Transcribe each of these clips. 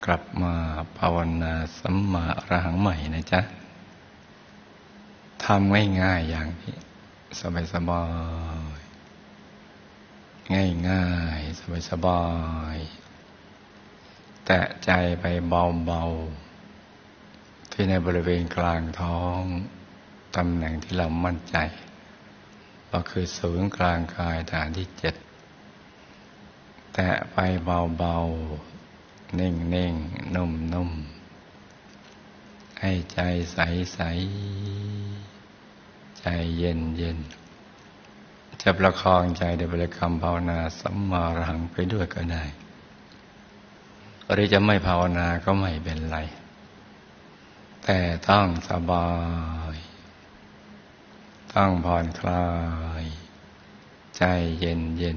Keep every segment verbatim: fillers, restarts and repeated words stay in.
กลับมาภาวนาสัมมาอรหังใหม่นะจ๊ะทำง่ายๆอย่างนี้สบายๆง่ายๆสบายๆแตะใจไปเบาๆที่ในบริเวณกลางท้องตำแหน่งที่เรามั่นใจก็คือศูนย์กลางกายฐานที่เจ็ดแตะไปเบาๆนิ่งๆนุ่มๆให้ใจใสๆใจเย็นๆจะประคองใจด้วยบริกรรมภาวนาสัมมาอรหังไปด้วยก็ได้หรือจะไม่ภาวนาก็ไม่เป็นไรแต่ต้องสบายต้องผ่อนคลายใจเย็น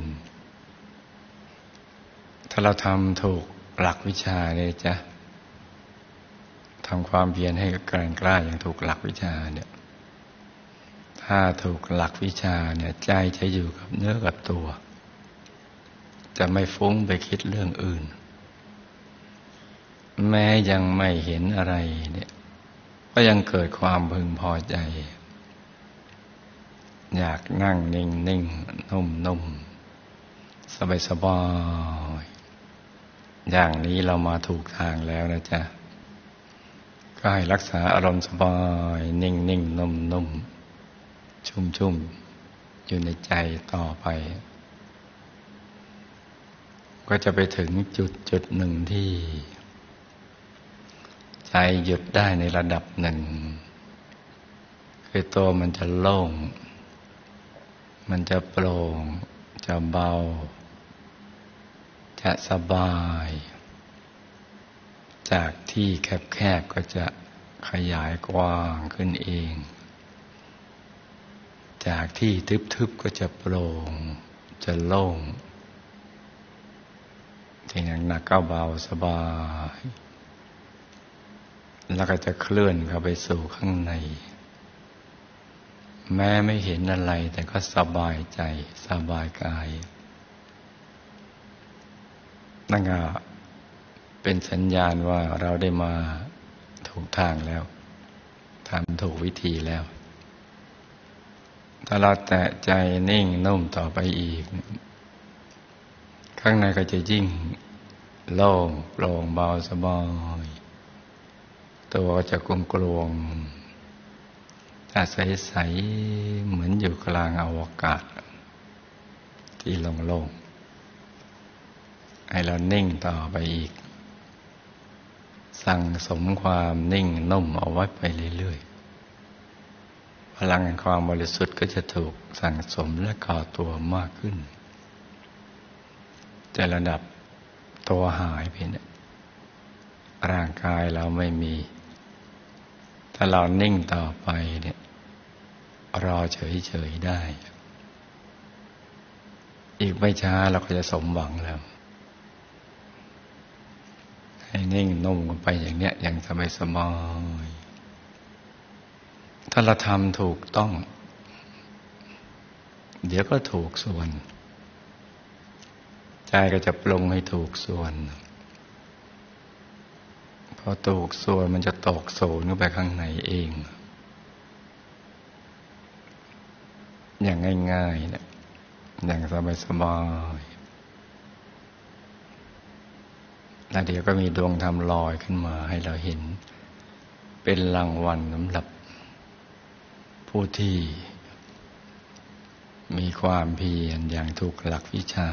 ๆถ้าเราทำถูกหลักวิชาเนี่ยจ๊ะทำความเพียรให้แกร่งกล้าอย่างถูกหลักวิชาเนี่ยถ้าถูกหลักวิชาเนี่ยใจจะอยู่กับเนื้อกับตัวจะไม่ฟุ้งไปคิดเรื่องอื่นแม้ยังไม่เห็นอะไรเนี่ยก็ยังเกิดความพึงพอใจอยากนั่งนิ่งนิ่งนุ่มนุ่มสบายสบายอย่างนี้เรามาถูกทางแล้วนะจ๊ะก็ให้รักษาอารมณ์สบายนิ่งนิ่งนุ่มนุ่มชุ่มชุ่มอยู่ในใจต่อไปก็จะไปถึงจุดจุดหนึ่งที่ใจหยุดได้ในระดับหนึ่งคือตัวมันจะโล่งมันจะโปร่งจะเบาจะสบายจากที่แคบๆก็จะขยายกว้างขึ้นเองจากที่ทึบๆก็จะโปร่งจะโล่งที่หนักๆก็เบาสบายแล้วก็จะเคลื่อนเข้าไปสู่ข้างในแม้ไม่เห็นอะไรแต่ก็สบายใจสบายกายนั่นก็เป็นสัญญาณว่าเราได้มาถูกทางแล้วทำถูกวิธีแล้วถ้าเราแตะใจนิ่งนุ่มต่อไปอีกข้างในก็จะยิ่งโล่งโปร่งเบาสบายตัวก็จะกลมกลวงจะใสๆเหมือนอยู่กลางอวกาศที่โล่งๆให้เรานิ่งต่อไปอีกสั่งสมความนิ่งนุ่มเอาไว้ไปเรื่อยๆพลังแห่งความบริสุทธิ์ก็จะถูกสั่งสมและก่อตัวมากขึ้นแต่ระดับตัวหายไปเนี่ยร่างกายเราไม่มีถ้าเรานิ่งต่อไปเนี่ยรอเฉยๆได้อีกไม่ช้าเราก็จะสมหวังแล้วให้นิ่งนุ่มไปอย่างเนี้ยอย่างสบายๆถ้าเราทำถูกต้องเดี๋ยวก็ถูกส่วนใจก็จะปรุงให้ถูกส่วนพอถูกส่วนมันจะตกศูนย์เข้าไปข้างในเองอย่างง่ายๆเนี่ยอย่างสบายๆแล้วเดี๋ยวก็มีดวงธรรมลอยขึ้นมาให้เราเห็นเป็นรางวัลสำหรับผู้ที่มีความเพียรอย่างถูกหลักวิชา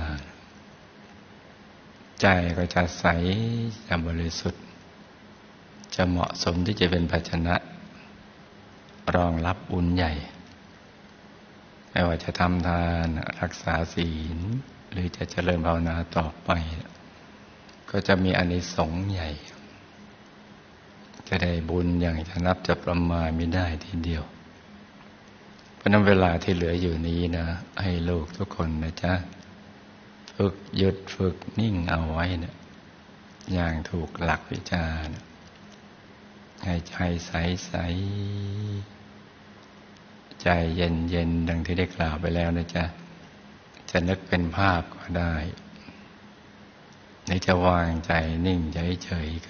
ใจก็จะใสจะบริสุทธิ์จะเหมาะสมที่จะเป็นภาชนะรองรับบุญใหญ่ไม่ว่าจะทำทานรักษาศีลหรือจะเจริญภาวนาต่อไปก็จะมีอานิสงส์ใหญ่จะได้บุญอย่างจะนับจะประมาณไม่ได้ทีเดียวเพราะนั้นเวลาที่เหลืออยู่นี้นะให้ลูกทุกคนนะจ๊ะฝึกหยุดฝึกนิ่งเอาไว้นะอย่างถูกหลักวิชานะให้ใจใสๆใจเย็นๆดังที่ได้กล่าวไปแล้วนะจ๊ะจะนึกเป็นภาพก็ได้หรือจะวางใจนิ่งเฉยๆ